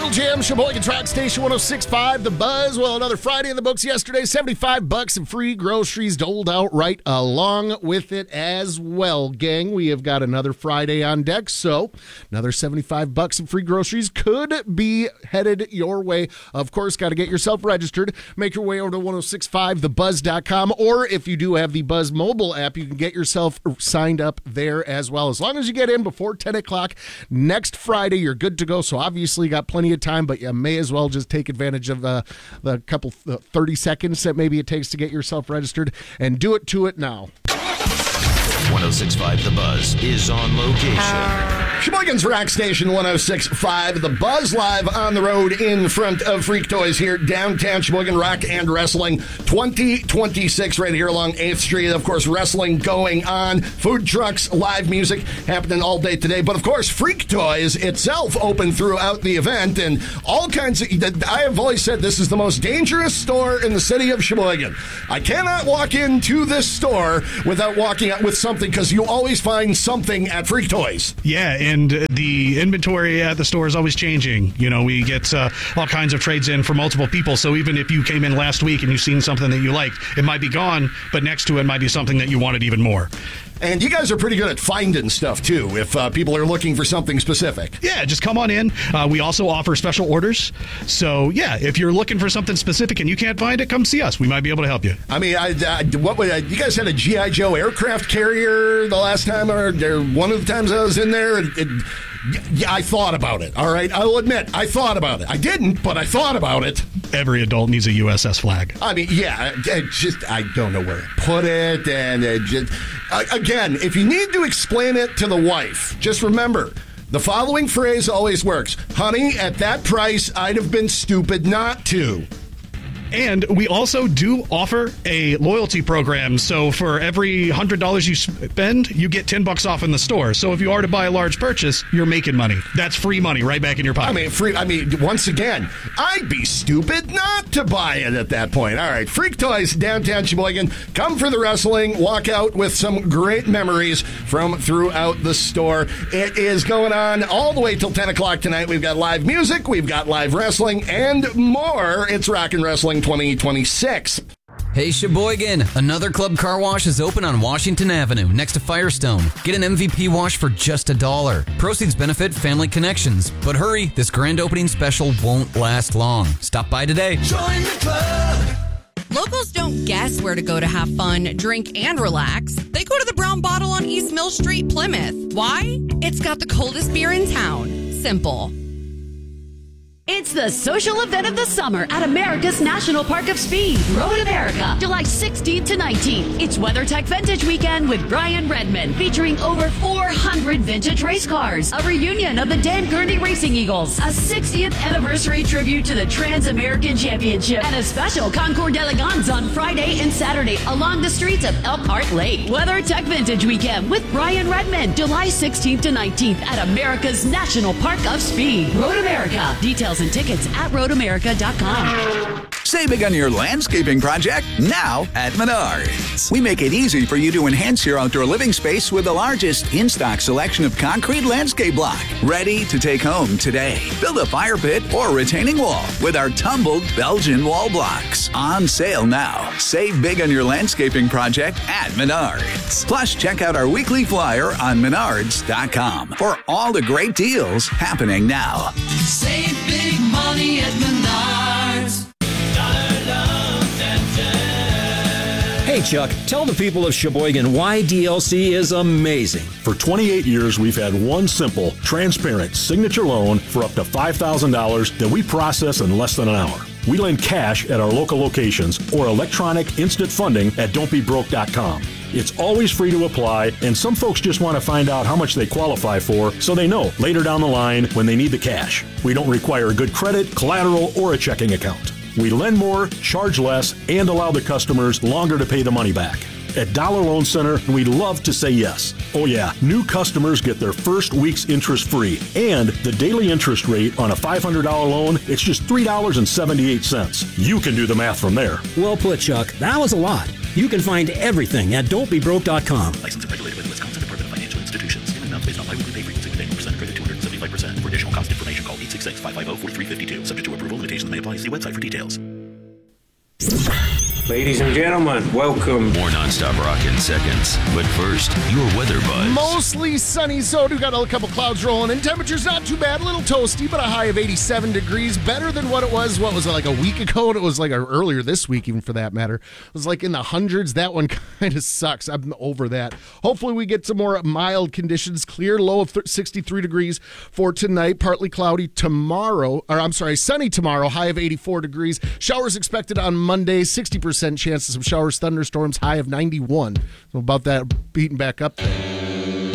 Real Jam, Sheboygan's Rock Station 106.5, The Buzz. Well, another Friday in the books yesterday. $75 in free groceries doled out right along with it as well, gang. We have got another Friday on deck, so another $75 in free groceries could be headed your way. Of course, got to get yourself registered. Make your way over to 1065thebuzz.com, or if you do have the Buzz mobile app, you can get yourself signed up there as well. As long as you get in before 10 o'clock next Friday, you're good to go. So obviously you got plenty of time, but you may as well just take advantage of the couple 30 seconds that maybe it takes to get yourself registered and do it to it now. 1065 The Buzz is on location. Sheboygan's Rock Station 106.5, The Buzz, live on the road in front of Freak Toys here, downtown Sheboygan. Rock and Wrestling 2026 right here along 8th Street. Of course, wrestling going on, food trucks, live music happening all day today. But of course, Freak Toys itself open throughout the event, and all kinds of... I have always said this is the most dangerous store in the city of Sheboygan. I cannot walk into this store without walking out with something, because you always find something at Freak Toys. Yeah, and the inventory at the store is always changing. You know, we get all kinds of trades in for multiple people, so even if you came in last week and you've seen something that you liked, it might be gone, but next to it might be something that you wanted even more. And you guys are pretty good at finding stuff, too, if people are looking for something specific. Yeah, just come on in. We also offer special orders. So, yeah, if you're looking for something specific and you can't find it, come see us. We might be able to help you. I mean, you guys had a G.I. Joe aircraft carrier the last time, or one of the times I was in there. Yeah, I thought about it, all right? I'll admit, I thought about it. I didn't, but I thought about it. Every adult needs a USS flag. I mean, yeah, I don't know where to put it, and again, if you need to explain it to the wife, just remember, the following phrase always works. Honey, at that price, I'd have been stupid not to. And we also do offer a loyalty program. So for every $100 you spend, you get $10 off in the store. So if you are to buy a large purchase, you're making money. That's free money right back in your pocket. I mean, once again, I'd be stupid not to buy it at that point. All right, Freak Toys, downtown Sheboygan. Come for the wrestling. Walk out with some great memories from throughout the store. It is going on all the way till 10 o'clock tonight. We've got live music, we've got live wrestling, and more. It's Rock and Wrestling 2026. Hey Sheboygan, another Club Car Wash is open on Washington Avenue next to Firestone. Get an MVP wash for just $1. Proceeds benefit Family Connections. But hurry, this grand opening special won't last long. Stop by today. Join the club. Locals don't guess where to go to have fun, drink, and relax. They go to the Brown Bottle on East Mill Street, Plymouth. Why? It's got the coldest beer in town. Simple. It's the social event of the summer at America's National Park of Speed, Road America, July 16th to 19th. It's WeatherTech Vintage Weekend with Brian Redmond, featuring over 400 vintage race cars, a reunion of the Dan Gurney Racing Eagles, a 60th anniversary tribute to the Trans-American Championship, and a special Concours d'Elegance on Friday and Saturday along the streets of Elkhart Lake. WeatherTech Vintage Weekend with Brian Redmond, July 16th to 19th at America's National Park of Speed, Road America. Details and tickets at roadamerica.com. Save big on your landscaping project now at Menards. We make it easy for you to enhance your outdoor living space with the largest in-stock selection of concrete landscape block. Ready to take home today. Build a fire pit or retaining wall with our tumbled Belgian wall blocks. On sale now. Save big on your landscaping project at Menards. Plus, check out our weekly flyer on menards.com for all the great deals happening now. Save big money at Menards. Hey Chuck, tell the people of Sheboygan why DLC is amazing. For 28 years, we've had one simple, transparent signature loan for up to $5,000 that we process in less than an hour. We lend cash at our local locations or electronic instant funding at don'tbebroke.com. It's always free to apply, and some folks just want to find out how much they qualify for so they know later down the line when they need the cash. We don't require good credit, collateral, or a checking account. We lend more, charge less, and allow the customers longer to pay the money back. At Dollar Loan Center, we love to say yes. Oh yeah, new customers get their first week's interest free. And the daily interest rate on a $500 loan, it's just $3.78. You can do the math from there. Well put, Chuck. That was a lot. You can find everything at don'tbebroke.com. Licensed and regulated by the Wisconsin Department of Financial Institutions. In amounts based on biweekly pay frequency with annual percent credit 275%. For additional cost information, call 866 866-550-4352. Subject to approval. Limitations may apply. See website for details. Ladies and gentlemen, welcome. More nonstop rock in seconds. But first, your weather buzz. Mostly sunny, so we got a couple clouds rolling in. Temperature's not too bad, a little toasty, but a high of 87 degrees. Better than what it was, like a week ago? And it was like earlier this week, even for that matter. It was like in the hundreds. That one kind of sucks. I'm over that. Hopefully we get some more mild conditions. Clear, low of 63 degrees for tonight. Partly cloudy tomorrow, sunny tomorrow, high of 84 degrees. Showers expected on Monday, 60% chance of some showers, thunderstorms, high of 91. So about that beating back up there.